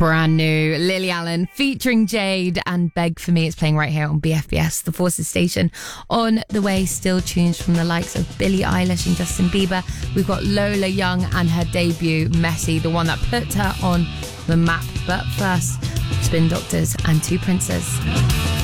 Brand new Lily Allen featuring Jade and Beg For Me. It's playing right here on BFBS, the Forces station. On the way, still tunes from the likes of Billie Eilish and Justin Bieber. We've got Lola Young and her debut, Messy, the one that put her on the map. But first, Spin Doctors and Two Princes.